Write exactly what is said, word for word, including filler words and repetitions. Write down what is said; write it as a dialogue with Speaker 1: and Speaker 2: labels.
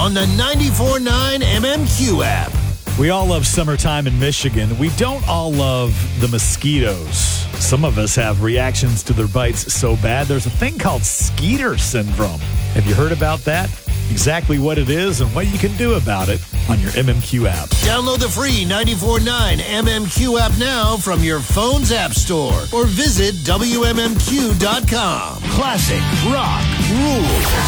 Speaker 1: on the ninety-four point nine M M Q app.
Speaker 2: We all love summertime in Michigan. We don't all love the mosquitoes. Some of us have reactions to their bites so bad, there's a thing called Skeeter syndrome. Have you heard about that? Exactly what it is and what you can do about it on your M M Q app.
Speaker 1: Download the free ninety-four point nine M M Q app now from your phone's app store or visit W M M Q dot com. Classic rock rules.